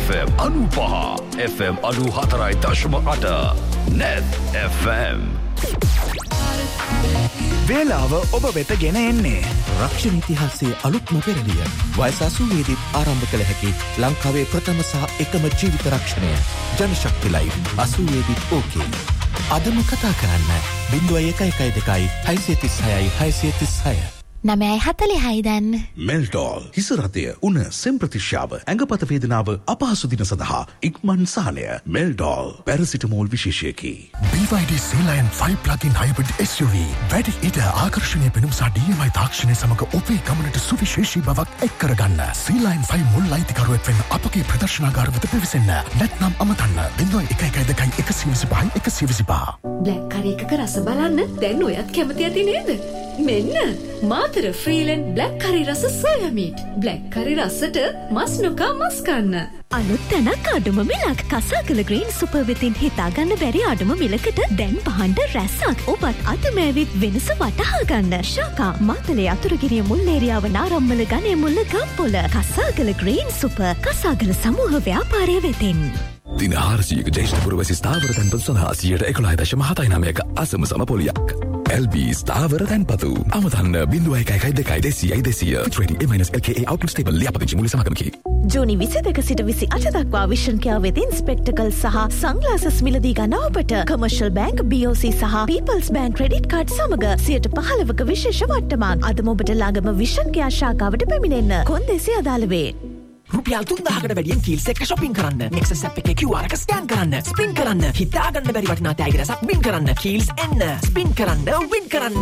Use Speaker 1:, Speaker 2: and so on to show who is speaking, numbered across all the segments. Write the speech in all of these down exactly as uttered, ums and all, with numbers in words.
Speaker 1: F M අනූපහ F M අනූහතරයි දශම අට Net F M.
Speaker 2: වේලාව ඔබ වෙත ගෙන එන්නේ
Speaker 3: රක්ෂණ ඉතිහාසයේ අලුත්ම පෙරළිය. වයස අසූවේදීත් ආරම්භ කළ හැකි ලංකාවේ ප්‍රථම සහ එකම ජීවිත රක්ෂණය. ජනශක්ති ලයිව් අසූවේදීත් ඕකේ. අදම කතා කරන්න බිංදුව එක එකයි දෙකයි හයසිය තිස් හයයි හයසිය තිස් හය.
Speaker 4: නමයයි හතලිහයි දැන්.
Speaker 1: මෙල්ටෝල් හිස රතය උණ සෙම් ප්‍රතිශ්‍යාව ඇඟපත වේදනාව අපහසු දින සඳහා ඉක්මන් සහනය. මෙල්ටෝල් paracetamol විශේෂයකි.
Speaker 5: B Y D Sea-Lion five plug-in hybrid S U V වැඩි ඉඩ ආකර්ෂණීය පෙනුම සහ D M I තාක්ෂණය සමග ඔබේ ගමනට සුවිශේෂී බවක් එක් කරගන්න. Sea-Lion five මුල් අයිතිකරුවෙක් වෙන්න අපගේ ප්‍රදර්ශනාගාර වෙත පිවිසෙන්න. නැත්නම් අමතන්න බිංදුව එක එකයි දෙකයි එකසිය විසිපහයි එකසිය විසිපහ.
Speaker 6: බ්ලැක් කරි එකක රස බලන්න දැන් ඔයත් කැමති ඇති නේද? මෙන්න මාතර ෆ්‍රීලන්ඩ් බ්ලැක් කරි රස සෝයා මීට්. බ්ලැක් කරි රසට මස් නොකා මස් කන්න.
Speaker 4: අලුත් තැනක් අඩුම මිලක් කසාකල ග්‍රීන් සුපර් වෙතින් හිතාගන්න බැරි අඩුම මිලකට දැන් පහන්ඩ රැස්සක්. ඔබත් අතමෑවිත් වෙනස වටහා ගන්න. ශාකා මාතලේ අතුරුගිරිය මුල්ලේරියාව නාරම්මල ගනේ මුල්ල ගම්පොල කසාකල ග්‍රීන් සුපර් කසාකල සමූහ ව්‍යාපාරය වෙතින්.
Speaker 5: දින හාරසියක ජේෂ්ඨ පුරවැසි ස්ථාවර තැන්පතු සඳහා සියයට එකොළහ දශම හතයි නවයක අසම සම පොලියක්. L B ස්ථාවර තැන්පතු අමතන්න බිංදුව එකයි එකයි දෙකයි දෙසියයි දෙසිය. M L K A Outlook Stable ලියාපදිංචි මූල්‍ය සමගමකි.
Speaker 4: ජූනි විසිදෙක සිට විසි අට දක්වා විෂන් කෙයා වෙතින් ස්පෙක්ටකල් සහ සන්ග්ලාසස් මිලදී ගන්න ඔබට commercial bank B O C සහ පීපල්ස් බැංක් ක්‍රෙඩිට් කාඩ් සමග සියයට පහළවක විශේෂ වට්ටමක්. අදම ඔබට ළඟම විෂන් කෙයා ශාඛාවට පැමිණෙන්න. කොන්දේසි අදාළ වේ.
Speaker 7: රුපියල් තුන්දාහකට වැඩියෙන් කීල්ස් එක shopping කරන්න. Nexus app එකේ Q R එක ස්කෑන් කරන්න. ස්පින් කරන්න. හිතාගන්න බැරි වටිනා තෑගි රසක් වින් කරන්න. කීල්ස් එන්න. ස්පින් කරන්න. වින් කරන්න.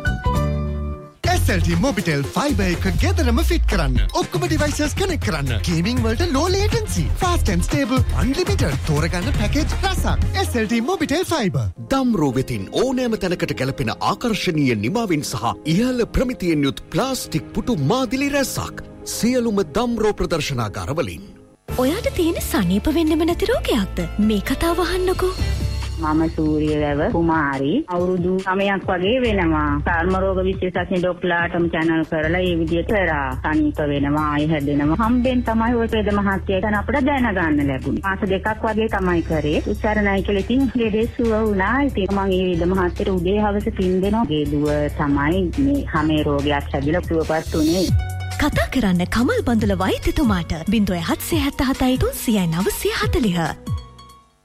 Speaker 8: S L T Mobitel Fiber එක ගෙදරම ෆිට කරන්න. ඔක්කොම devices connect කරන්න. Gaming වලට low latency, fast and stable, unlimited තෝරගන්න package රසක්. S L T Mobitel Fiber.
Speaker 9: දම්රෝ වෙතින් ඕනෑම තැනකට ගැලපෙන ආකර්ශනීය නිමාවින් සහ ඉහළ ප්‍රමිතියෙන් යුත් ප්ලාස්ටික් පුටු මාදිලි රැසක්. සියලුම දම්රෝ ප්‍රදර්ශනාගාරවලින්.
Speaker 4: ඔයාට තියෙන සනීප වෙන්නෙම නැති රෝගයක්ද? මේ කතාව අහන්නකෝ.
Speaker 10: මම සූරියවැව කුමාරි අවුරුදු නවයක් වගේ වෙනවා. චර්ම රෝග විශේෂඥ ડોක්ටර්ලාටම channel කරලා මේ විදිහට කරා. සනීප වෙනවා, ආය හැදෙනවා. හම්බෙන් තමයි ඔය පෙද මහත්තයා ගැන අපිට දැනගන්න ලැබුණේ. මාස දෙකක් වගේ තමයි කරේ. උච්චාරණයි කියලා ඉතින් ලෙඩේ සුව වුණා. ඉතින් මම මේ විද මහත්තයට උදේ හවස පින් දෙනවා. ඒ දුව තමයි මේ හැමේ රෝගයක් හැදිලා සුවපත් උනේ.
Speaker 4: කතා කරන්න කමල් බඳුල වෛද්‍යතුමාට බිංදුව හත්සිය හැත්තෑ හතයි තුන්සියයි නවසිය හතළිහ.